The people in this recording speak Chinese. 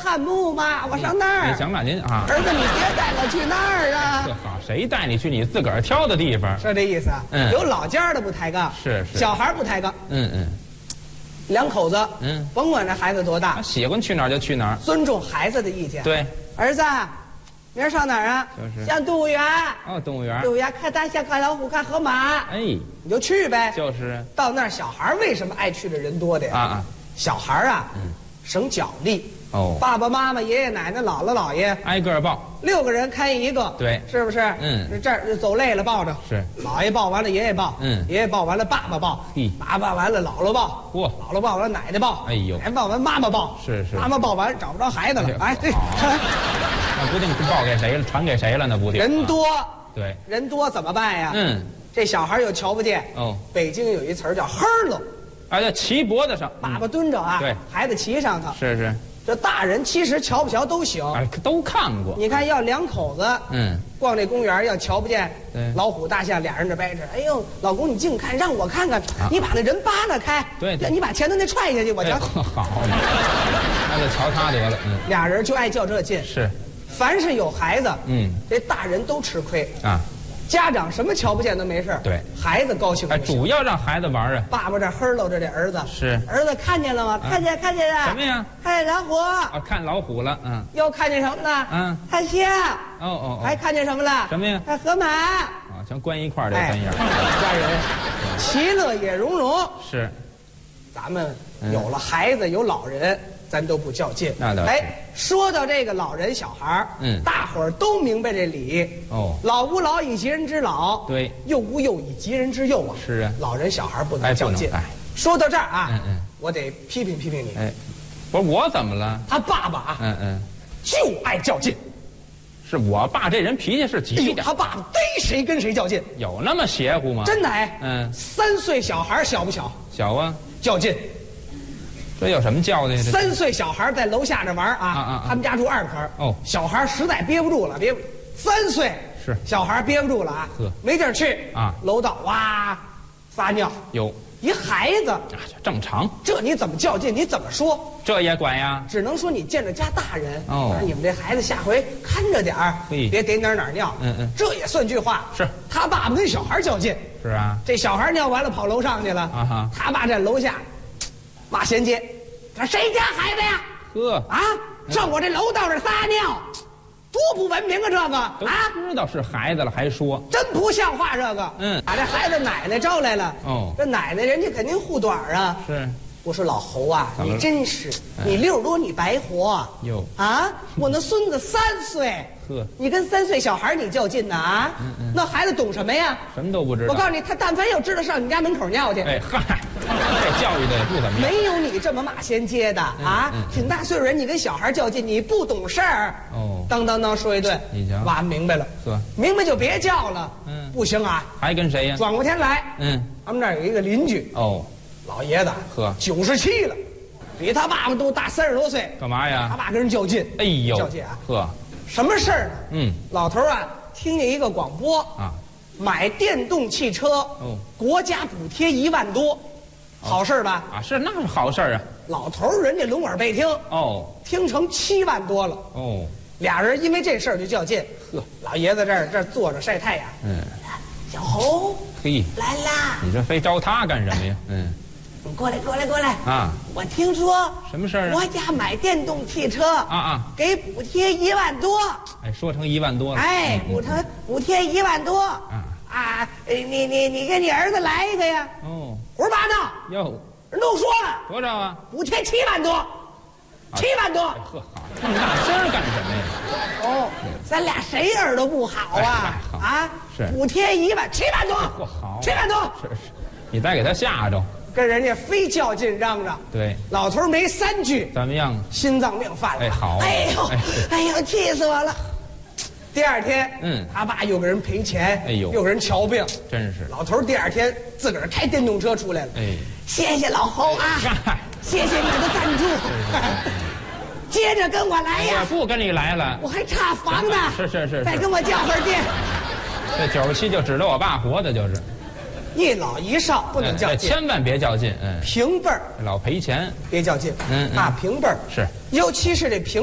汉墓吗？我上那儿。 行了，您啊， 儿子，你别带我去那儿啊！ 这好，谁带你去你自个儿挑的地方？ 是这意思啊？有老家的不抬杠， 是， 小孩不抬杠。两口子，甭管这孩子多大， 喜欢去哪儿就去哪儿， 尊重孩子的意见。 对， 儿子，明儿上哪儿啊？ 就是上动物园。 哦，动物园。 动物园看大象、看老虎、看河马。 哎， 你就去呗。 就是到那儿，小孩为什么爱去的人多的呀？小孩啊，省脚力。 哦， 爸爸妈妈、爷爷奶奶、姥姥姥爷挨个抱 ，6个人看一个， 对， 是不是？这儿走累了抱着， 是。 姥爷抱完了，爷爷抱，爷爷抱完了，爸爸抱，爸爸完了，姥姥抱，姥姥抱完了，奶奶抱， 哎呦， 奶奶抱完妈妈抱， 是， 妈妈抱完找不着孩子了，哎， 那不定是抱给谁了，传给谁了，那不定。 人多， 对， 人多怎么办呀？这小孩又瞧不见。哦，北京有一词儿叫呵喽， 啊，叫骑脖子上， 爸爸蹲着啊， 对， 孩子骑上头， 是。 这大人其实瞧不瞧都行， 哎，都看过。 你看，要两口子，逛这公园要瞧不见老虎、大象，俩人这掰着，哎呦，老公你净看，让我看看，你把那人扒拉开， 对， 你把前头那踹下去，我瞧。 好，那就瞧他得了。 俩人就爱较这劲。 是， 凡是有孩子，这大人都吃亏啊。家长什么瞧不见都没事，对，孩子高兴。哎， 主要让孩子玩啊。 爸爸这呵喽着这儿子， 是儿子看见了吗？看见了。 什么呀？ 看见老虎。 啊，看老虎了。 又看见什么呢？看象。 哦。 还看见什么了？ 什么呀？ 看河马。 啊，全关一块儿这3样。 家人其乐也融融。 是， 咱们有了孩子，有老人。咱都不较劲， 那倒是。 哎，说到这个老人小孩大伙儿都明白这理。哦，老吾老以及人之老， 对； 幼吾幼以及人之幼啊。 是啊， 老人小孩不能较劲。 哎， 说到这儿啊，我得批评你。 哎，不是我怎么了？ 他爸爸啊，就爱较劲。 是我爸这人脾气是急的。 他爸爸逮谁跟谁较劲， 有那么邪乎吗？ 真的哎。3岁小孩小不小？ 小啊， 较劲。 这有什么叫的呀 ？3岁小孩在楼下这玩啊，他们家住2层。哦，小孩实在憋不住了，3岁是小孩憋不住了啊，没地儿去啊，楼道哇撒尿。 有一孩子啊， 正常。 这你怎么较劲？你怎么说？ 这也管呀？ 只能说你见着家大人哦，你们这孩子下回看着点儿，别逮哪儿尿。这也算句话。是他爸爸跟小孩较劲。 是啊， 这小孩尿完了跑楼上去了啊，他爸在楼下。骂衔接，他谁家孩子呀？上我这楼道上撒尿，多不文明啊！这个啊， 知道是孩子了还说， 真不像话。这个，把这孩子奶奶招来了。哦，这奶奶人家肯定护短啊。是，我说老侯啊，你真是，你60多你白活。有啊，我那孙子3岁。你跟3岁小孩你较劲呢啊？那孩子懂什么呀？ 什么都不知道。 我告诉你，他但凡要知道上你家门口尿去， 哎嗨，这教育的也不怎么样。 没有你这么骂衔接的啊！挺大岁数人，你跟小孩较劲，你不懂事儿。哦，当说一顿，你瞧，娃明白了，明白就别叫了。不行啊， 还跟谁呀？ 转过天来，他们那儿有一个邻居，老爷子，97了，比他爸爸都大30多岁。干嘛呀？他爸跟人较劲。哎呦，较劲啊！什么事儿呢？老头啊，听见一个广播啊，买电动汽车，国家补贴1万多，好事吧？啊，是，那是好事啊。老头人家拢耳背听，听成7万多了。俩人因为这事儿就较劲。老爷子这儿坐着晒太阳。小侯，嘿，来啦！ 你这非招他干什么呀？ 你过来啊！我听说什么事儿啊？ 国家买电动汽车给补贴1万多。 哎，说成1万多了。 哎，补贴1万多。你跟你儿子来一个呀？哦，胡说八道！哟，人都说了多少啊？ 补贴7万多，7万多。 呵，好，这么大声干什么呀？ 哦，咱俩谁耳朵不好啊？啊，是补贴1万7万多。好，7万多。是， 你再给他吓着。 跟人家非较劲嚷嚷，对，老头没3句， 怎么样？ 心脏病犯了， 好， 哎呦，气死我了！第2天，他爸又给人赔钱，又给人瞧病，真是。老头第2天自个儿开电动车出来了，谢谢老侯啊，谢谢你的赞助，接着跟我来呀！ 我不跟你来了， 我还差房呢， 是， 再跟我较会儿劲。 这97就指着我爸活的，就是。 一老一少不能较劲， 千万别较劲。平辈儿老赔钱， 别较劲。平辈儿是，尤其是这平。